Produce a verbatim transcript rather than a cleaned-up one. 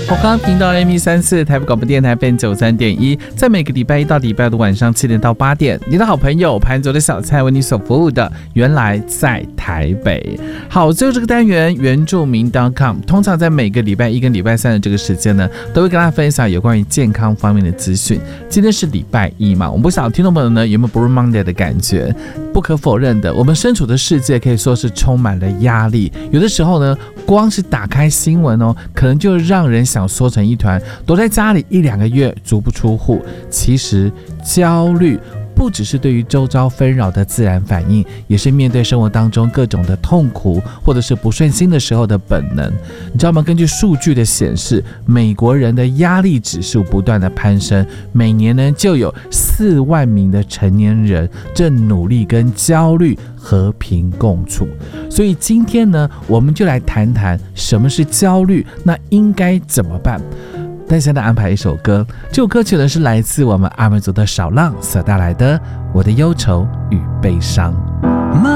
华冈频道 M 一三四 台北广播电台 F M 九三点一，在每个礼拜一到礼拜五的晚上七点到八点，你的好朋友盘左的小菜为你所服务的，原来在台北。好，最后这个单元原住民 .com， 通常在每个礼拜一跟礼拜三的这个时间呢，都会跟大家分享有关于健康方面的资讯。今天是礼拜一嘛，我们不晓得听众朋友呢有没有 Blue Monday 的感觉？不可否认的，我们身处的世界可以说是充满了压力，有的时候呢，光是打开新闻哦，可能就让人想缩成一团，躲在家里一两个月足不出户。其实焦虑不只是对于周遭纷扰的自然反应，也是面对生活当中各种的痛苦或者是不顺心的时候的本能。你知道吗？根据数据的显示，美国人的压力指数不断的攀升，每年呢就有四万名的成年人正努力跟焦虑和平共处。所以今天呢，我们就来谈谈什么是焦虑，那应该怎么办？但现在安排一首歌，这首歌曲呢是来自我们阿美族的小浪所带来的《我的忧愁与悲伤》。